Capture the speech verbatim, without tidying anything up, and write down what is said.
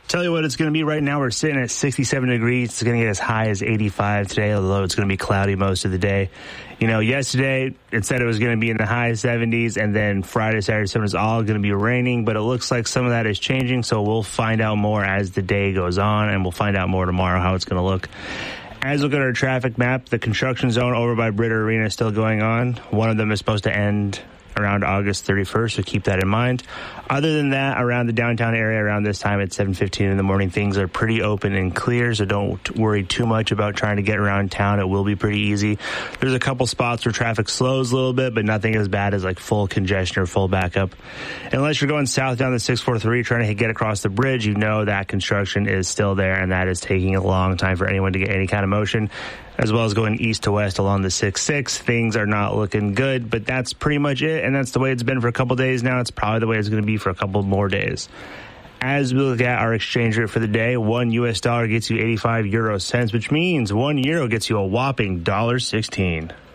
Tell you what it's going to be right now. We're sitting at sixty-seven degrees. It's going to get as high as eighty-five today, although it's going to be cloudy most of the day. You know, yesterday it said it was going to be in the high seventies, and then Friday, Saturday, Sunday is all going to be raining, but it looks like some of that is changing, so we'll find out more as the day goes on, and we'll find out more tomorrow how it's going to look. As we look at our traffic map, the construction zone over by Britta Arena is still going on. One of them is supposed to end around August thirty-first, so keep that in mind. Other than that, around the downtown area, around this time at seven fifteen in the morning, things are pretty open and clear, so don't worry too much about trying to get around town. It will be pretty easy. There's a couple spots where traffic slows a little bit, but nothing as bad as like full congestion or full backup. Unless you're going south down the six forty-three trying to get across the bridge, you know that construction is still there, and that is taking a long time for anyone to get any kind of motion. As well as going east to west along the six six. Things are not looking good, but that's pretty much it, and that's the way it's been for a couple days now. It's probably the way it's going to be for a couple more days. As we look at our exchange rate for the day, one U S dollar gets you eighty-five euro cents, which means one euro gets you a whopping one dollar sixteen.